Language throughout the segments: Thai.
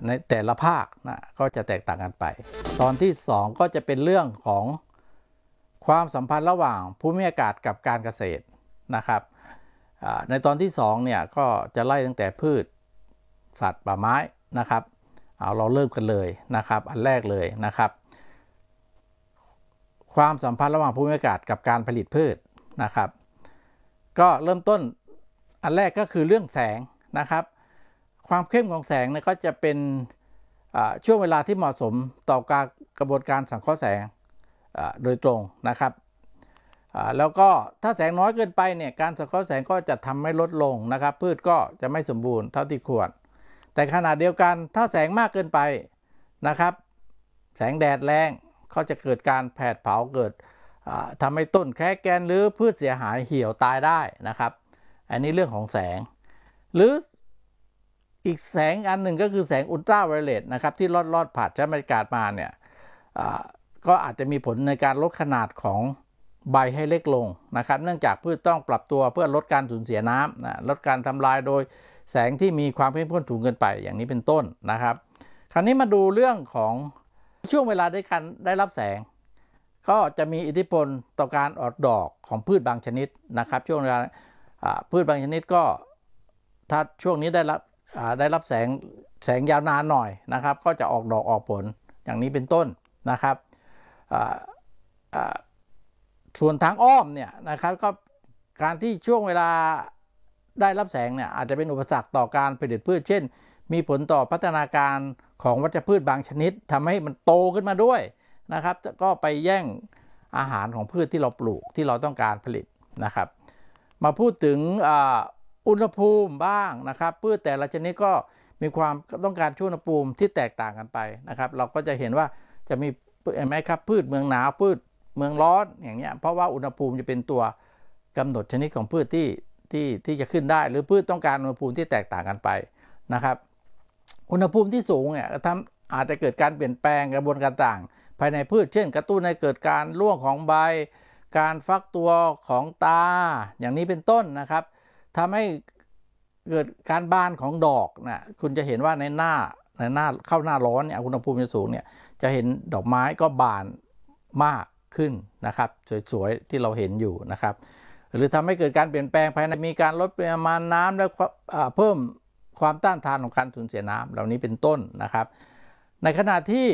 ในแต่ละภาคนะก็จะแตกต่างกันไปตอนที่2ก็จะเป็นเรื่องของความสัมพันธ์ระหว่างภูมิอากาศกับการเกษตรนะครับในตอนที่2เนี่ยก็จะไล่ตั้งแต่พืชสัตว์ป่าไม้นะครับเราเริ่มกันเลยนะครับอันแรกเลยนะครับความสัมพันธ์ระหว่างภูมิอากาศกับการผลิตพืชนะครับก็เริ่มต้นอันแรกก็คือเรื่องแสงนะครับความเข้มของแสงเนี่ยก็จะเป็นช่วงเวลาที่เหมาะสมต่อการกระบวนการสังเคราะห์แสงโดยตรงนะครับแล้วก็ถ้าแสงน้อยเกินไปเนี่ยการสังเคราะห์แสงก็จะทำให้ลดลงนะครับพืชก็จะไม่สมบูรณ์เท่าที่ควรแต่ขณะเดียวกันถ้าแสงมากเกินไปนะครับแสงแดดแรงก็จะเกิดการแผดเผาเกิดทำให้ต้นแคระแกนหรือพืชเสียหายเหี่ยวตายได้นะครับอันนี้เรื่องของแสงหรืออีกแสงอันหนึ่งก็คือแสงอุลตราไวโอเลตนะครับที่ลอดผ่านชั้นบรรยากาศมาเนี่ยก็อาจจะมีผลในการลดขนาดของใบให้เล็กลงนะครับเนื่องจากพืชต้องปรับตัวเพื่อลดการสูญเสียน้ำลดการทำลายโดยแสงที่มีความเข้มข้นสูงเกินไปอย่างนี้เป็นต้นนะครับคราวนี้มาดูเรื่องของช่วงเวลาได้รับแสงก็จะมีอิทธิพลต่อการออกดอกของพืชบางชนิดนะครับช่วงเวลาพืชบางชนิดก็ถ้าช่วงนี้ได้รับแสงยาวนานหน่อยนะครับก็จะออกดอกออกผลอย่างนี้เป็นต้นนะครับส่วนทางอ้อมเนี่ยนะครับก็การที่ช่วงเวลาได้รับแสงเนี่ยอาจจะเป็นอุปสรรคต่อการผลิตพืชเช่นมีผลต่อพัฒนาการของวัชพืชบางชนิดทำให้มันโตขึ้นมาด้วยนะครับก็ไปแย่งอาหารของพืชที่เราปลูกที่เราต้องการผลิตนะครับมาพูดถึงอุณหภูมิบ้างนะครับพืชแต่ละชนิดก็มีความต้องการช่วงอุณหภูมิที่แตกต่างกันไปนะครับเราก็จะเห็นว่าจะมีเห็นไหมครับพืชเมืองหนาวพืชเมืองร้อนอย่างเงี้ยเพราะว่าอุณหภูมิจะเป็นตัวกำหนดชนิดของพืชที่จะขึ้นได้หรือพืชต้องการอุณหภูมิที่แตกต่างกันไปนะครับอุณหภูมิที่สูงเนี่ยอาจจะเกิดการเปลี่ยนแปลงกระบวนการต่างภายในพืชเช่นกระตุ้นให้เกิดการร่วงของใบการฟักตัวของตาอย่างนี้เป็นต้นนะครับทำให้เกิดการบานของดอกนะคุณจะเห็นว่าในหน้าเข้าหน้าร้อนเนี่ยอุณหภูมิสูงเนี่ยจะเห็นดอกไม้ก็บานมากขึ้นนะครับสวยๆที่เราเห็นอยู่นะครับหรือทำให้เกิดการเปลี่ยนแปลงภายในมีการลดปริมาณน้ำและเพิ่มความต้านทานของการสูญเสียน้ำเหล่านี้เป็นต้นนะครับในขณะที่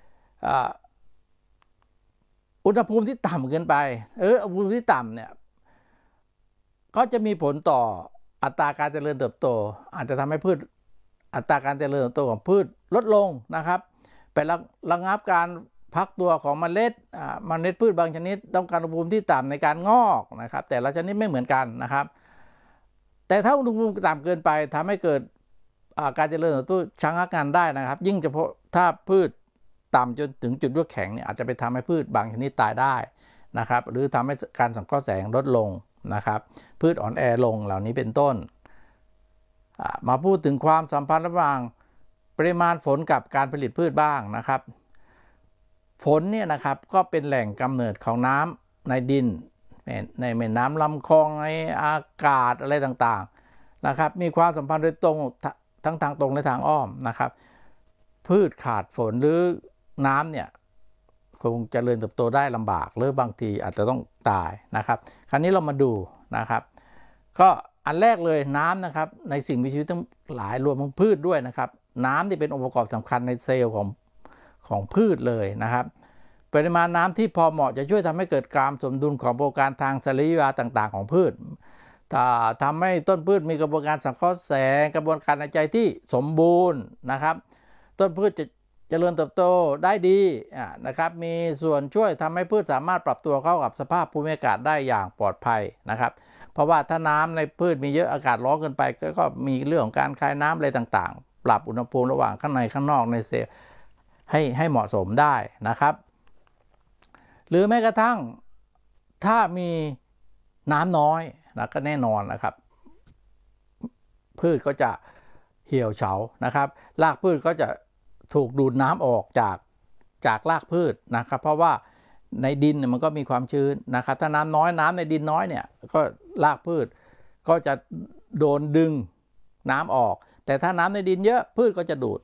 อุณหภูมิที่ต่ำเกินไปอุณหภูมิที่ต่ำเนี่ยก็จะมีผลต่ออัตราการเจริญเติบโตอาจจะทำให้พืชอัตราการเจริญเติบโตของพืชลดลงนะครับไประงับการพักตัวของเมล็ดพืชบางชนิดต้องการอุณหภูมิที่ต่ำในการงอกนะครับแต่ละชนิดไม่เหมือนกันนะครับแต่ถ้าอุณหภูมิต่ำเกินไปทำให้เกิดการเจริญเติบโตชะงักงานได้นะครับยิ่งเฉพาะถ้าพืชต่ำจนถึงจุดยั่วแข็งเนี่ยอาจจะไปทำให้พืชบางชนิดตายได้นะครับหรือทำให้การสังเคราะห์แสงลดลงนะครับพืชอ่อนแอลงเหล่านี้เป็นต้นมาพูดถึงความสัมพันธ์ระหว่างปริมาณฝนกับการผลิตพืชบ้างนะครับฝนเนี่ยนะครับก็เป็นแหล่งกำเนิดของน้ำในดินในแม่น้ำลำคลองในอากาศอะไรต่างๆนะครับมีความสัมพันธ์โดยตรงทั้งทางตรงและทางอ้อมนะครับพืชขาดฝนหรือน้ำเนี่ยคงเจริญเติบโตได้ลำบากหรือบางทีอาจจะต้องตายนะครับคราวนี้เรามาดูนะครับก็อันแรกเลยน้ำนะครับในสิ่งมีชีวิตทั้งหลายรวมทั้งพืชด้วยนะครับน้ำที่เป็นองค์ประกอบสำคัญในเซลล์ของพืชเลยนะครับปริมาณน้ำที่พอเหมาะจะช่วยทำให้เกิดการสมดุลของกระบวนการทางสรีระต่างๆของพืชทำให้ต้นพืชมีกระบวนการสังเคราะห์แสงกระบวนการหายใจที่สมบูรณ์นะครับต้นพืชจะเจริญเติบโตได้ดีนะครับมีส่วนช่วยทำให้พืชสามารถปรับตัวเข้ากับสภาพภูมิอากาศได้อย่างปลอดภัยนะครับเพราะว่าถ้าน้ำในพืชมีเยอะอากาศร้อนเกินไปก็มีเรื่องของการคายน้ำอะไรต่างๆปรับอุณหภูมิระหว่างข้างในข้างนอกในเซลล์ให้เหมาะสมได้นะครับหรือแม้กระทั่งถ้ามีน้ำน้อยนะก็แน่นอนนะครับพืชก็จะเหี่ยวเฉานะครับรากพืชก็จะถูกดูดน้ำออกจากรากพืชนะครับเพราะว่าในดินมันก็มีความชื้นนะครับถ้าน้ำน้อยน้ำในดินน้อยเนี่ยก็รากพืชก็จะโดนดึงน้ำออกแต่ถ้าน้ำในดินเยอะพืชก็จะดูด